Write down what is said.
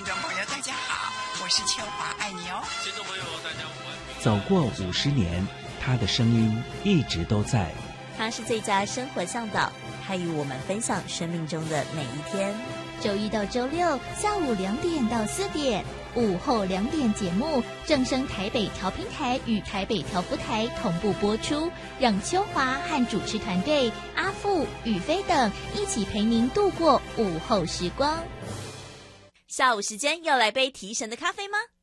听众朋友，大家好，我是秋华，爱你哦。 听众朋友，大家午安。 走过50年，他的声音一直都在。 他是最佳生活向导，他与我们分享生命中的每一天。 周一到周六下午2点到4点，午后2点节目正声台北调频台与台北调福台同步播出，让秋华和主持团队阿富、宇飞等一起陪您度过午后时光。 下午时间要来杯提神的咖啡吗？